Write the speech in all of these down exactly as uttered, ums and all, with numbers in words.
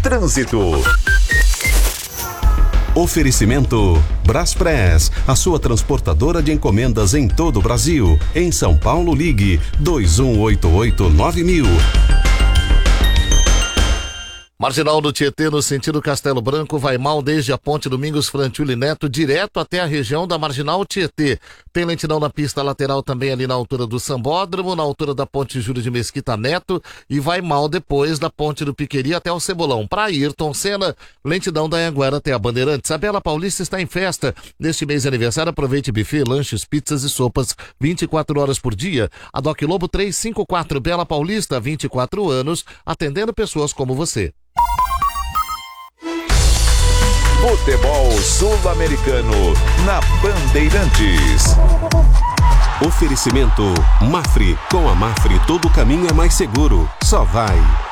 Trânsito. Oferecimento Braspress, a sua transportadora de encomendas em todo o Brasil. Em São Paulo, ligue dois um oito oito nove mil. Marginal do Tietê, no sentido Castelo Branco, vai mal desde a ponte Domingos Frantuli Neto, direto até a região da Marginal Tietê. Tem lentidão na pista lateral também ali na altura do Sambódromo, na altura da ponte Júlio de Mesquita Neto, e vai mal depois da ponte do Piqueri até o Cebolão. Para Ayrton Senna, lentidão da Anhanguera até a Bandeirantes. A Bela Paulista está em festa. Neste mês de aniversário, aproveite buffet, lanches, pizzas e sopas vinte e quatro horas por dia. A Doc Lobo trezentos e cinquenta e quatro, Bela Paulista, vinte e quatro anos, atendendo pessoas como você. Futebol Sul-Americano na Bandeirantes. Oferecimento Mafre. Com a Mafre todo caminho é mais seguro. Só vai.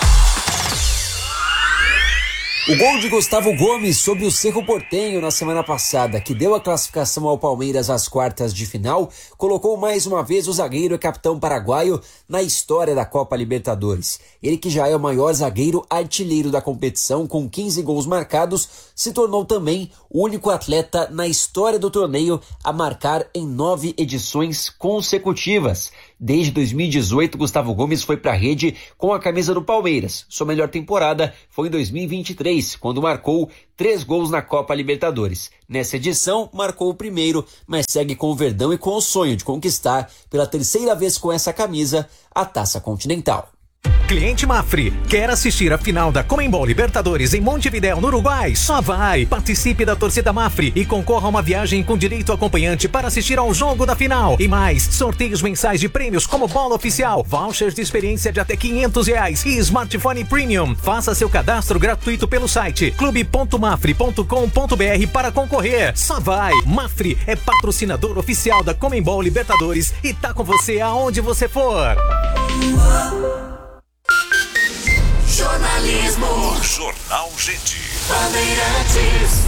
O gol de Gustavo Gomes sobre o Cerro Porteño na semana passada, que deu a classificação ao Palmeiras às quartas de final, colocou mais uma vez o zagueiro e capitão paraguaio na história da Copa Libertadores. Ele, que já é o maior zagueiro artilheiro da competição, com quinze gols marcados, se tornou também o único atleta na história do torneio a marcar em nove edições consecutivas. Desde dois mil e dezoito, Gustavo Gomes foi para a rede com a camisa do Palmeiras. Sua melhor temporada foi em dois mil e vinte e três, quando marcou três gols na Copa Libertadores. Nessa edição, marcou o primeiro, mas segue com o Verdão e com o sonho de conquistar, pela terceira vez com essa camisa, a Taça Continental. Cliente Mafre, quer assistir a final da Conmebol Libertadores em Montevidéu, no Uruguai? Só vai! Participe da torcida Mafre e concorra a uma viagem com direito acompanhante para assistir ao jogo da final. E mais, sorteios mensais de prêmios como bola oficial, vouchers de experiência de até quinhentos reais e smartphone premium. Faça seu cadastro gratuito pelo site clube ponto mafre ponto com ponto br para concorrer. Só vai! Mafre é patrocinador oficial da Conmebol Libertadores e tá com você aonde você for. Jornalismo. Jornal Gente. Bandeirantes.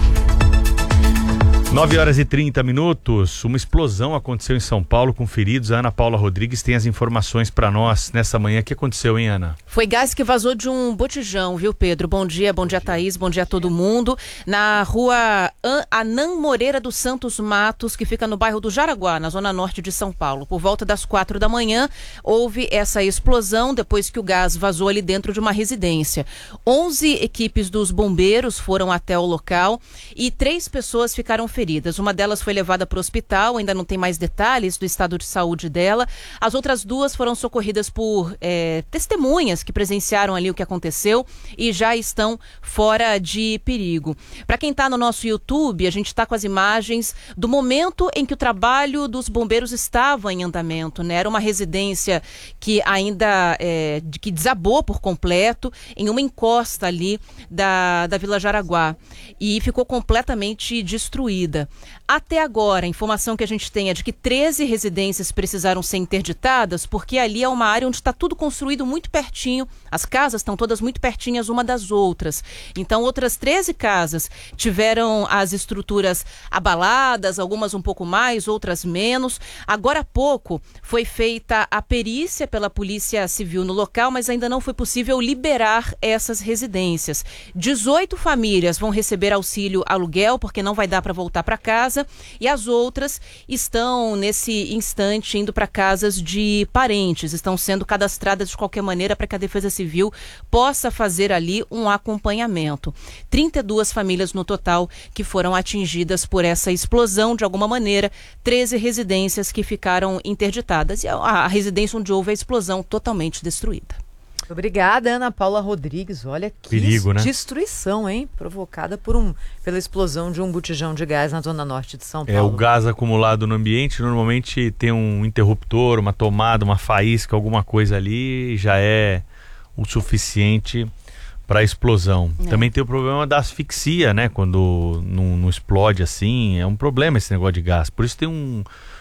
nove horas e trinta minutos, uma explosão aconteceu em São Paulo com feridos. A Ana Paula Rodrigues tem as informações para nós nessa manhã. O que aconteceu, hein, Ana? Foi gás que vazou de um botijão, viu, Pedro? Bom dia, bom dia, Thaís, bom dia a todo mundo. Na rua Anã Moreira dos Santos Matos, que fica no bairro do Jaraguá, na zona norte de São Paulo. Por volta das quatro da manhã, houve essa explosão depois que o gás vazou ali dentro de uma residência. Onze equipes dos bombeiros foram até o local e três pessoas ficaram feridas. Uma delas foi levada para o hospital, ainda não tem mais detalhes do estado de saúde dela. As outras duas foram socorridas por é, testemunhas que presenciaram ali o que aconteceu e já estão fora de perigo. Para quem está no nosso YouTube, a gente está com as imagens do momento em que o trabalho dos bombeiros estava em andamento, né? Era uma residência que ainda é, que desabou por completo em uma encosta ali da, da Vila Jaraguá e ficou completamente destruída. Até agora, a informação que a gente tem é de que treze residências precisaram ser interditadas, porque ali é uma área onde está tudo construído muito pertinho, as casas estão todas muito pertinhas uma das outras. Então, outras treze casas tiveram as estruturas abaladas, algumas um pouco mais, outras menos. Agora há pouco foi feita a perícia pela Polícia Civil no local, mas ainda não foi possível liberar essas residências. dezoito famílias vão receber auxílio aluguel, porque não vai dar para voltar para casa, e as outras estão nesse instante indo para casas de parentes, estão sendo cadastradas de qualquer maneira para que a Defesa Civil possa fazer ali um acompanhamento. trinta e duas famílias no total que foram atingidas por essa explosão de alguma maneira, treze residências que ficaram interditadas e a, a residência onde houve a explosão totalmente destruída. Obrigada, Ana Paula Rodrigues. Olha que perigo, né? Destruição, hein? Provocada por um, pela explosão de um botijão de gás na zona norte de São Paulo. É, o gás acumulado no ambiente normalmente tem um interruptor, uma tomada, uma faísca, alguma coisa ali, já é o suficiente para a explosão. É. Também tem o problema da asfixia, né? Quando não, não explode assim, é um problema esse negócio de gás. Por isso tem um,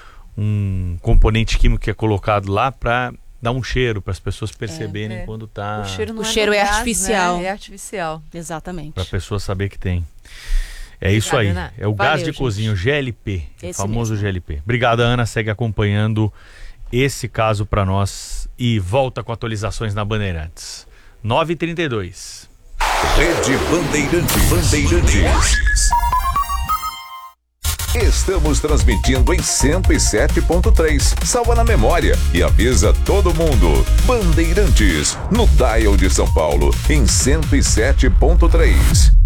um componente químico que é colocado lá para dá um cheiro para as pessoas perceberem é, é. quando tá. O cheiro, não o é, cheiro é gás, artificial. Né? É artificial. Exatamente. Para a pessoa saber que tem. É isso aí. Ana. É o Valeu, gás de gente. Cozinha, o G L P. Esse o famoso mesmo. G L P. Obrigada, Ana. Segue acompanhando esse caso para nós e volta com atualizações na Bandeirantes. nove e trinta e dois. Rede Bandeirantes. Bandeirantes. Estamos transmitindo em cento e sete ponto três. Salva na memória e avisa todo mundo. Bandeirantes, no dial de São Paulo, em cento e sete ponto três.